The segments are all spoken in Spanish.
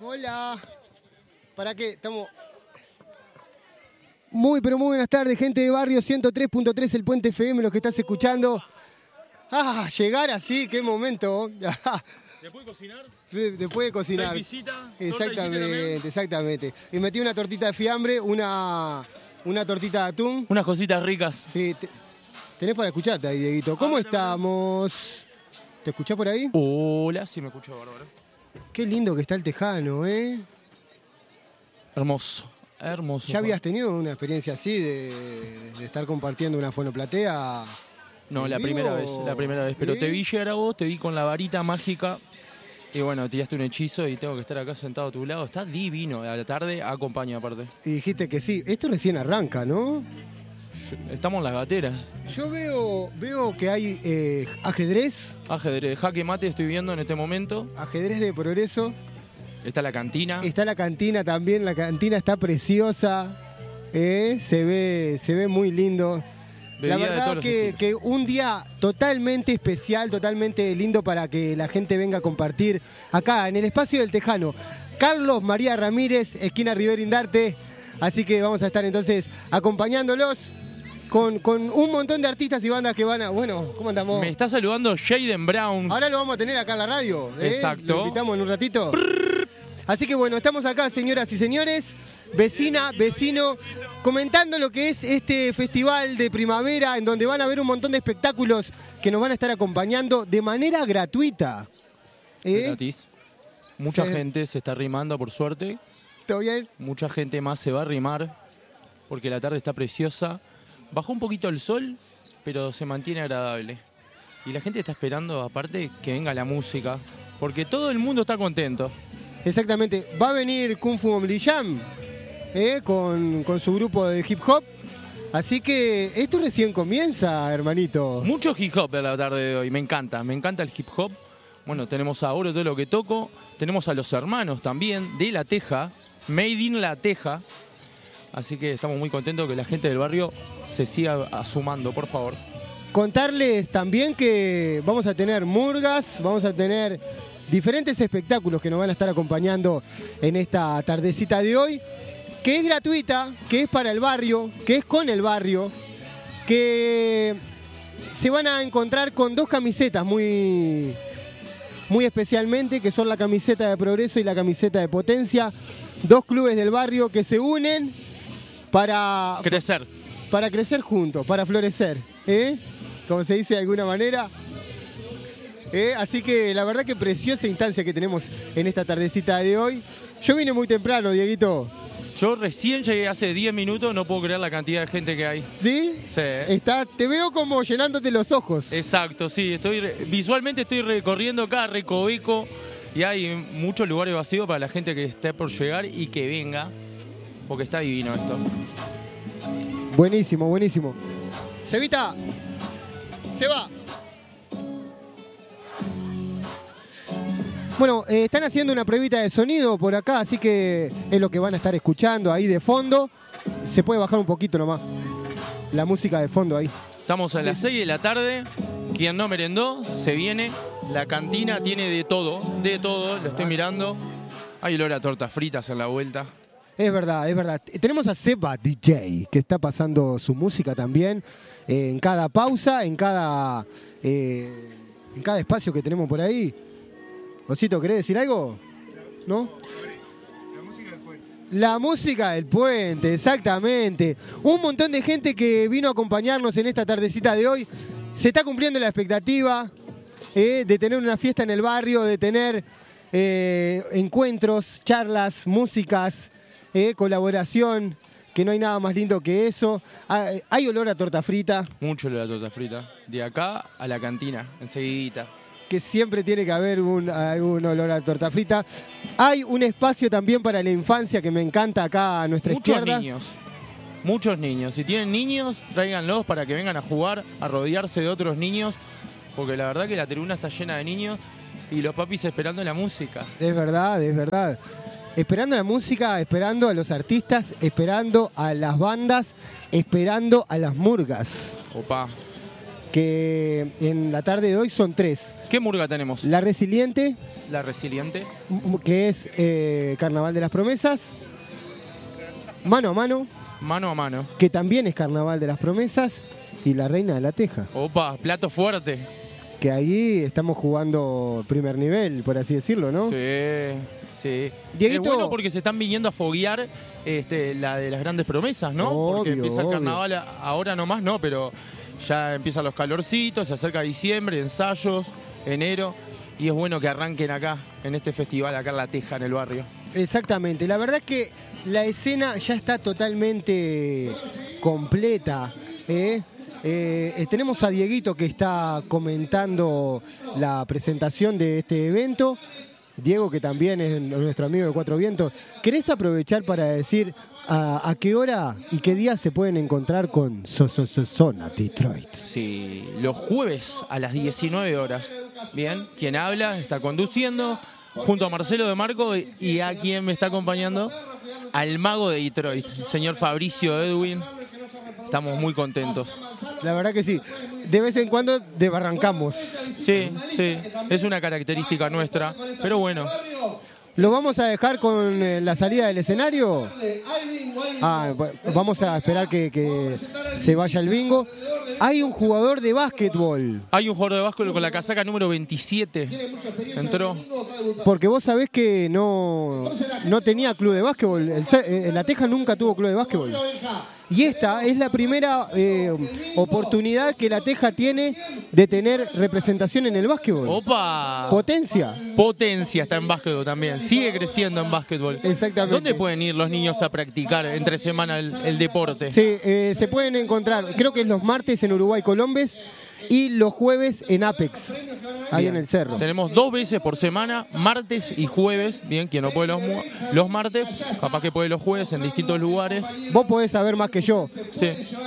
Hola. ¿Para qué? Estamos... Muy, pero muy buenas tardes, gente de Barrio 103.3, el Puente FM, los que estás escuchando. Llegar así, qué momento. ¿Después de cocinar? Después de cocinar. Visita, exactamente. Y metí una tortita de fiambre, una tortita de atún. Unas cositas ricas. Sí, tenés para escucharte ahí, Dieguito. ¿Cómo estamos? ¿Te escuchás por ahí? Hola, sí me escucho bárbaro. Qué lindo que está el tejano, ¿eh? Hermoso. Hermoso. ¿Ya habías tenido una experiencia así de estar compartiendo una fonoplatea? No, la primera vez. Pero te vi llegar a vos, te vi con la varita mágica. Y bueno, tiraste un hechizo y tengo que estar acá sentado a tu lado. Está divino. A la tarde acompaña aparte. Y dijiste que sí. Esto recién arranca, ¿no? Estamos en las gateras. Yo veo que hay ajedrez. Ajedrez. Jaque mate estoy viendo en este momento. Ajedrez de progreso. Está la cantina. Está la cantina también. La cantina está preciosa. Se ve muy lindo. La verdad que un día totalmente especial, totalmente lindo para que la gente venga a compartir acá en el espacio del Tejano. Carlos María Ramírez, esquina Rivera Indarte. Así que vamos a estar entonces acompañándolos con un montón de artistas y bandas que van a... Bueno, ¿cómo andamos? Me está saludando Jaden Brown. Ahora lo vamos a tener acá en la radio. Exacto. Lo invitamos en un ratito. Así que bueno, estamos acá, señoras y señores, vecina, vecino, comentando lo que es este festival de primavera, en donde van a haber un montón de espectáculos que nos van a estar acompañando de manera gratuita. Gratis. Mucha gente se está arrimando, por suerte. ¿Todo bien? Mucha gente más se va a arrimar, porque la tarde está preciosa. Bajó un poquito el sol, pero se mantiene agradable. Y la gente está esperando, aparte, que venga la música, porque todo el mundo está contento. Exactamente. Va a venir Kung Fu Omni Jam con su grupo de hip hop. Así que esto recién comienza, hermanito. Mucho hip hop en la tarde de hoy. Me encanta el hip hop. Bueno, tenemos a Oro, todo lo que toco. Tenemos a los hermanos también de La Teja. Made in La Teja. Así que estamos muy contentos que la gente del barrio se siga sumando, por favor. Contarles también que vamos a tener murgas, vamos a tener diferentes espectáculos que nos van a estar acompañando en esta tardecita de hoy, que es gratuita, que es para el barrio, que es con el barrio, que se van a encontrar con dos camisetas muy especialmente, que son la camiseta de Progreso y la camiseta de Potencia, dos clubes del barrio que se unen para crecer juntos, para florecer, como se dice de alguna manera. Así que la verdad que preciosa instancia que tenemos en esta tardecita de hoy. Yo vine muy temprano, Dieguito. Yo recién llegué hace 10 minutos, no puedo creer la cantidad de gente que hay. ¿Sí? Sí. Te veo como llenándote los ojos. Exacto, sí. Visualmente estoy recorriendo cada recoveco y hay muchos lugares vacíos para la gente que esté por llegar y que venga, porque está divino esto. Buenísimo, buenísimo. Cevita, se va. Bueno, están haciendo una pruebita de sonido por acá, así que es lo que van a estar escuchando ahí de fondo. Se puede bajar un poquito nomás la música de fondo ahí. Estamos a las 6 de la tarde. Quien no merendó, se viene. La cantina tiene de todo, lo estoy mirando. Hay olor a tortas fritas en la vuelta. Es verdad, es verdad. Tenemos a Seba DJ, que está pasando su música también en cada pausa, en cada espacio que tenemos por ahí. Osito, ¿querés decir algo? ¿No? La música del puente. La música del puente, exactamente. Un montón de gente que vino a acompañarnos en esta tardecita de hoy. Se está cumpliendo la expectativa de tener una fiesta en el barrio, de tener encuentros, charlas, músicas, colaboración, que no hay nada más lindo que eso. Hay olor a torta frita. Mucho olor a torta frita. De acá a la cantina, enseguidita. Que siempre tiene que haber algún olor a torta frita. Hay un espacio también para la infancia que me encanta acá a nuestra izquierda. Muchos niños. Si tienen niños, tráiganlos para que vengan a jugar, a rodearse de otros niños, porque la verdad que la tribuna está llena de niños y los papis esperando la música. Es verdad, es verdad. Esperando la música, esperando a los artistas, esperando a las bandas, esperando a las murgas. Opa. que en la tarde de hoy son 3. ¿Qué murga tenemos? La Resiliente, La Resiliente. que es Carnaval de las Promesas. Mano a Mano, Mano a mano. que también es Carnaval de las Promesas. Y la Reina de la Teja, Opa, plato fuerte. que ahí estamos jugando primer nivel, por así decirlo, ¿no? Sí, sí. Dieguito. Es bueno porque se están viniendo a foguear la de las grandes promesas, ¿no? Porque Obvio, empieza el obvio. carnaval ahora nomás, no, pero ya empiezan los calorcitos, se acerca diciembre, ensayos, enero. Y es bueno que arranquen acá, en este festival, acá en La Teja, en el barrio. Exactamente, la verdad es que la escena ya está totalmente completa. Tenemos a Dieguito que está comentando la presentación de este evento. Diego, que también es nuestro amigo de Cuatro Vientos. ¿Querés aprovechar para decir a qué hora y qué día se pueden encontrar con Zona Detroit? Sí, los jueves a las 19 horas. Bien, quien habla está conduciendo junto a Marcelo de Marco y a quien me está acompañando, al mago de Detroit, el señor Fabricio Edwin. Estamos muy contentos. La verdad que sí. De vez en cuando desbarrancamos. Sí, sí, es una característica nuestra, pero bueno. ¿Lo vamos a dejar con la salida del escenario? Vamos a esperar que se vaya el bingo. Hay un jugador de básquetbol. Hay un jugador de básquetbol con la casaca número 27. Entró. Porque vos sabés que no tenía club de básquetbol. La Teja nunca tuvo club de básquetbol. Y esta es la primera oportunidad que la Teja tiene de tener representación en el básquetbol. ¡Opa! Potencia. Potencia está en básquetbol también. Sigue creciendo en básquetbol. Exactamente. ¿Dónde pueden ir los niños a practicar entre semana el deporte? Sí, se pueden encontrar, creo que es los martes en Uruguay Colombes y los jueves en Apex, ahí Bien. en el cerro. Tenemos 2 veces por semana, martes y jueves. Bien, quien no puede los martes, capaz que puede los jueves en distintos lugares. Vos podés saber más que yo. Sí,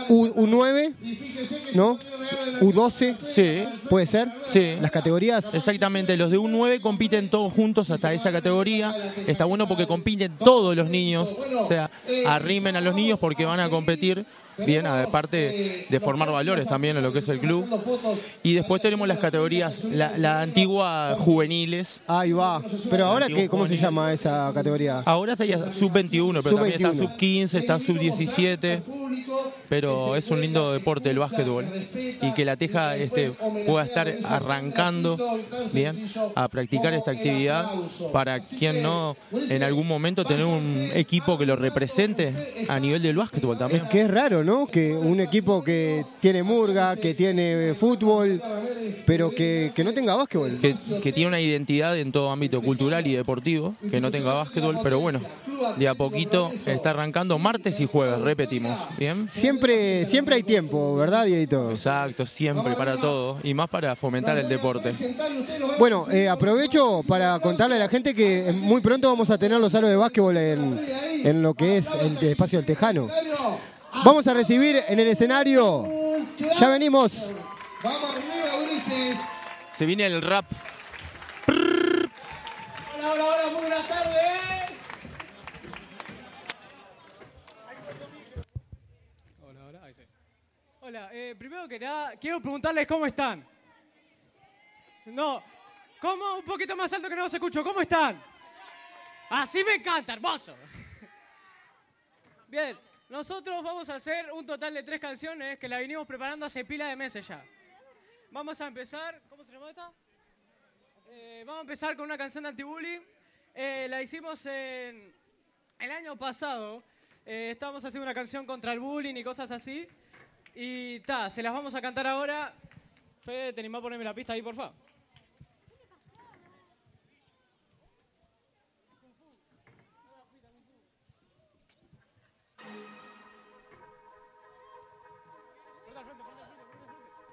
U9, ¿no? U12, sí, ¿puede ser? sí. Las categorías. Exactamente, los de U9 compiten todos juntos hasta esa categoría. Está bueno porque compiten todos los niños. O sea, arrimen a los niños porque van a competir. Bien, aparte de formar valores también en lo que es el club. Y después tenemos las categorías, la antigua juveniles. Ahí va. Pero ahora, ¿cómo se llama esa categoría? Ahora está ya sub-21, pero también está Sub-21. sub-15, está sub-17. Pero es un lindo deporte el básquetbol. Y que la Teja pueda estar arrancando bien a practicar esta actividad para quien no en algún momento tener un equipo que lo represente a nivel del básquetbol también. Es que es raro, ¿no? Que un equipo que tiene murga, que tiene fútbol, pero que no tenga básquetbol. Que tiene una identidad en todo ámbito cultural y deportivo, que no tenga básquetbol, pero bueno, de a poquito está arrancando martes y jueves, repetimos, ¿bien? Siempre hay tiempo, ¿verdad, Dieguito? Exacto, siempre para todo, y más para fomentar el deporte. Bueno, aprovecho para contarle a la gente que muy pronto vamos a tener los aros de básquetbol en lo que es el espacio del Tejano. Vamos a recibir en el escenario. Ya venimos. Se viene el rap. Hola, hola, hola, muy buenas tardes. Hola, hola, ahí sí. Hola, primero que nada, quiero preguntarles cómo están. No, ¿cómo? Un poquito más alto que no los escucho. ¿Cómo están? Así me encanta, hermoso. Bien, nosotros vamos a hacer un total de 3 canciones que la venimos preparando hace pila de meses ya. Vamos a empezar, ¿cómo se llama esta? Vamos a empezar con una canción de anti-bullying. La hicimos el año pasado. Estábamos haciendo una canción contra el bullying y cosas así. Y se las vamos a cantar ahora. Fede, ¿te animás a ponerme la pista ahí, por favor?